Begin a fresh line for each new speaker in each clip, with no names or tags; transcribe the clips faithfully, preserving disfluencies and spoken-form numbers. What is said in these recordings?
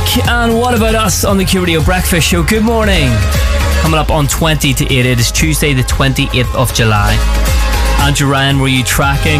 And what about us on the Q Radio Breakfast Show? Good morning. Coming up on twenty to eight, it is Tuesday the twenty-eighth of July. Andrew Ryan, were you tracking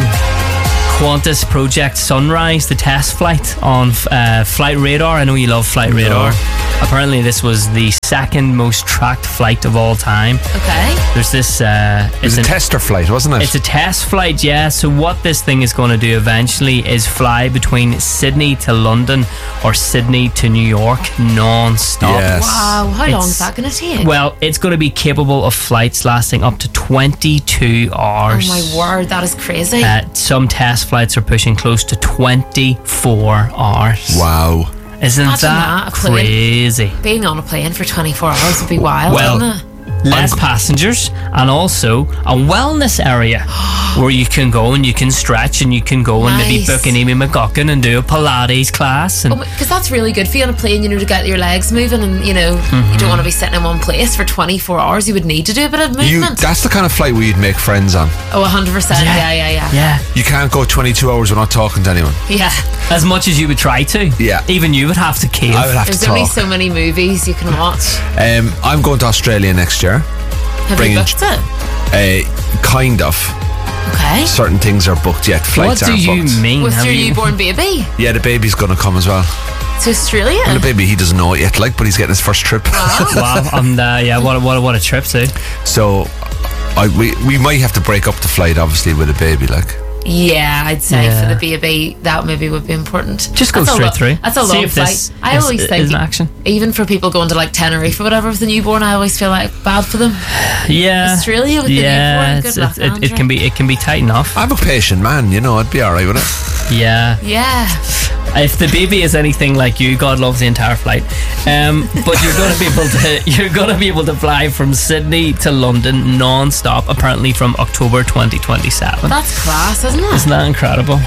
Qantas Project Sunrise, the test flight on uh, Flight Radar? I know you love Flight Radar. No. Apparently this was the second most tracked flight of all time.
Okay.
There's this... Uh,
it was a an, tester flight, wasn't it?
It's a test flight, yeah. So what this thing is going to do eventually is fly between Sydney to London or Sydney to New York non-stop.
Yes. Wow, how long is that going to take?
Well, it's going to be capable of flights lasting up to twenty-two hours.
Oh my word, that is crazy.
Uh, some test flights are pushing close to twenty-four hours.
Wow.
Isn't
Imagine
that,
that
crazy?
Being on a plane for twenty-four hours would be wild,
well,
wouldn't it?
Less I'm, passengers, and also a wellness area where you can go and you can stretch and you can go nice. and maybe book an Amy McGuckin and do a Pilates class.
Because oh, that's really good for you on a plane, you know, to get your legs moving, and you know, mm-hmm. you don't want to be sitting in one place for twenty-four hours. You would need to do a bit of movement.
You, that's the kind of flight where you'd make friends on.
Oh, one hundred percent. Yeah. yeah, yeah, yeah.
Yeah.
You can't go twenty-two hours without talking to anyone.
Yeah.
As much as you would try to.
Yeah.
Even you would have to cave.
I would have
There's
to talk.
only so many movies you can watch.
Um, I'm going to Australia next year.
Have
Bringing,
you booked it?
Uh, kind of.
Okay.
Certain things are booked yet. Flights
what do
aren't
you
booked.
mean?
With
Have
your
you...
newborn baby?
Yeah, the baby's going to come as well.
To Australia?
Well, the baby, he doesn't know it yet, like, but he's getting his first trip.
Wow.
wow. Um, uh, yeah, what, what, what a trip too.
So, I, we, we might have to break up the flight, obviously, with a baby, like.
Yeah, I'd say
yeah.
for the baby that maybe would be important.
Just go
that's
straight
lo-
through.
That's a
See
long
if
flight. I
is,
always
is,
think
is an action.
Even for people going to like Tenerife or whatever with the newborn, I always feel like bad for them.
Yeah,
Australia with
yeah,
the newborn. Good luck,
it, it, it can be it can be tight enough.
I'm a patient man, you know. I'd be all right with it.
Yeah,
yeah.
If the baby is anything like you, God loves the entire flight. Um, but you're going to be able to you're going to be able to fly from Sydney to London non-stop. Apparently from October twenty twenty-seven.
That's class, isn't it?
Isn't that incredible?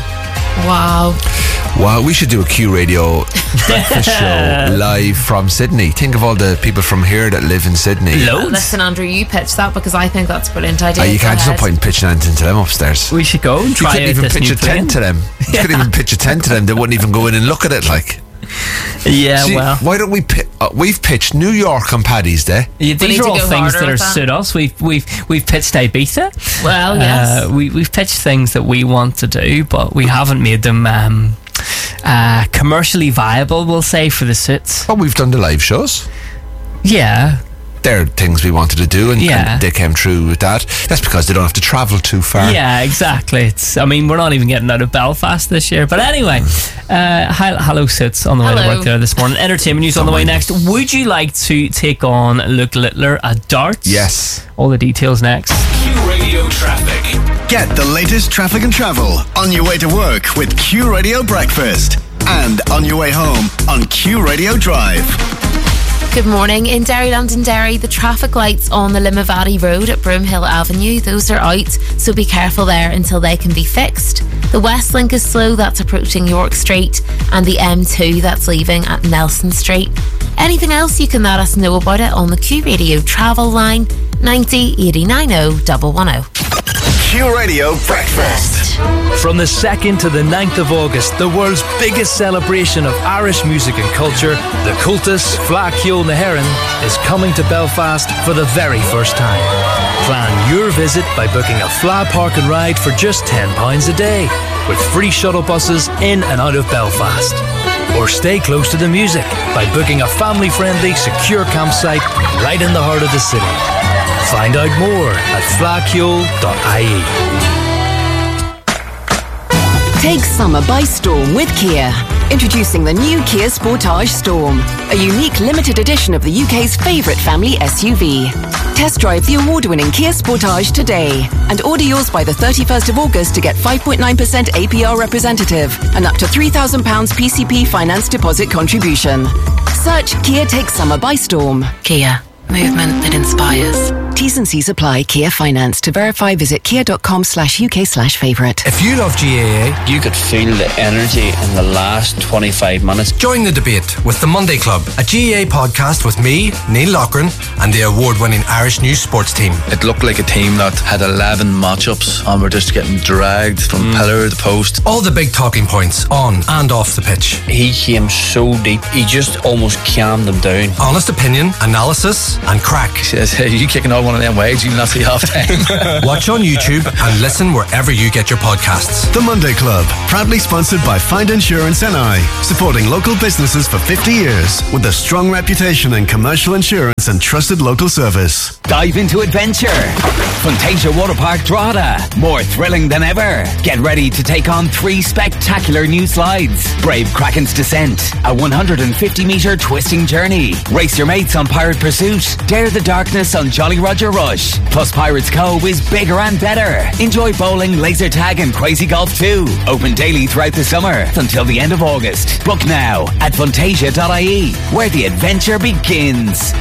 Wow.
Wow, we should do a Q Radio breakfast show live from Sydney. Think of all the people from here that live in Sydney.
Loads.
Listen, Andrew, you pitch that because I think that's a brilliant idea.
Oh, you can't, there's no point in pitching anything to them upstairs.
We should go and try
you couldn't
out
even
this
pitch
new
a
plane.
tent to them. You
Yeah.
couldn't even pitch a tent to them. They wouldn't even go in and look at it, like.
Yeah,
See,
well,
why don't we? Pi- uh, we've pitched New York on Paddy's Day.
Yeah, these are all things that are
that.
suit us. We've we've we've pitched Ibiza.
Well, yes,
uh, we we've pitched things that we want to do, but we haven't made them um, uh, commercially viable. We'll say for the suits.
But we've done the live shows.
Yeah.
They're things we wanted to do, and,
yeah.
and they came true with that. That's because they don't have to travel too far.
Yeah, exactly. It's. I mean, we're not even getting out of Belfast this year. But anyway, uh, hi, hello, Suits, on the way
hello.
to work there this morning. Entertainment news on the way next. Would you like to take on Luke Littler at darts?
Yes.
All the details next.
Q Radio Traffic.
Get the latest traffic and travel on your way to work with Q Radio Breakfast, and on your way home on Q Radio Drive.
Good morning. In Derry, Londonderry, the traffic lights on the Limavady Road at Broomhill Avenue, those are out, so be careful there until they can be fixed. The West Link is slow, that's approaching York Street, and the M two, that's leaving at Nelson Street. Anything else, you can let us know about it on the Q Radio travel line ninety eighty-nine oh one one oh.
Q Radio Breakfast.
From the second to the ninth of August, the world's biggest celebration of Irish music and culture, the Cultus Fleadh Cheoil na hÉireann, is coming to Belfast for the very first time. Plan your visit by booking a Fleadh Park and Ride for just ten pounds a day, with free shuttle buses in and out of Belfast. Or stay close to the music by booking a family-friendly, secure campsite right in the heart of the city. Find out more at fleadh cheoil dot I E.
Take summer by storm with Kia. Introducing the new Kia Sportage Storm, a unique limited edition of the U K's favourite family S U V. Test drive the award-winning Kia Sportage today and order yours by the thirty-first of August to get five point nine percent A P R representative and up to three thousand pounds P C P finance deposit contribution. Search Kia Take Summer by Storm.
Kia. Movement that inspires.
T's and C's apply. Kia Finance. To verify, visit kia.com slash UK slash favourite.
If you love G A A,
you could feel the energy in the last twenty-five minutes.
Join the debate with The Monday Club, a G A A podcast with me, Neil Loughran, and the award-winning Irish News sports team.
It looked like a team that had eleven matchups and were just getting dragged from mm. pillar to post.
All the big talking points on and off the pitch.
He came so deep, he just almost calmed them down.
Honest opinion, analysis, and crack.
He says, hey, you kicking all one of them waves, you'll not see half time.
Watch on YouTube and listen wherever you get your podcasts.
The Monday Club, proudly sponsored by Find Insurance N I, supporting local businesses for fifty years with a strong reputation in commercial insurance and trusted local service.
Dive into adventure. Fantasia Water Park Drogheda, more thrilling than ever. Get ready to take on three spectacular new slides. Brave Kraken's Descent, a one hundred fifty metre twisting journey. Race your mates on Pirate Pursuit. Dare the darkness on Jolly Roger Rush. Plus Pirates Cove is bigger and better. Enjoy bowling, laser tag and crazy golf too. Open daily throughout the summer until the end of August. Book now at fantasia dot I E, where the adventure begins.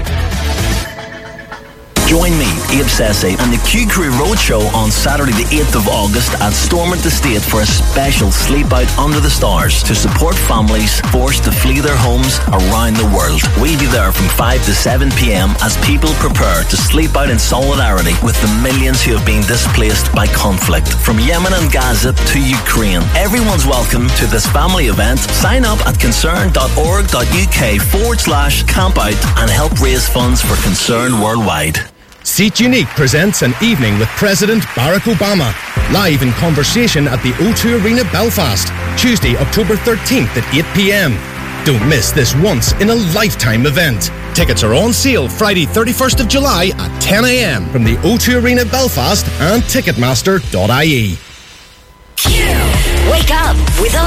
Join me, Abe Sesay, and the Q Crew Roadshow on Saturday the eighth of August at Stormont Estate for a special sleep out under the stars to support families forced to flee their homes around the world. We'll be there from five to seven p.m. as people prepare to sleep out in solidarity with the millions who have been displaced by conflict, from Yemen and Gaza to Ukraine. Everyone's welcome to this family event. Sign up at concern.org.uk forward slash camp out and help raise funds for Concern Worldwide.
Seat Unique presents an evening with President Barack Obama, live in conversation at the O two Arena, Belfast, Tuesday, October thirteenth at eight p.m. Don't miss this once-in-a-lifetime event. Tickets are on sale Friday, thirty-first of July at ten a.m. from the O two Arena, Belfast and ticketmaster dot I E.
Wake up with a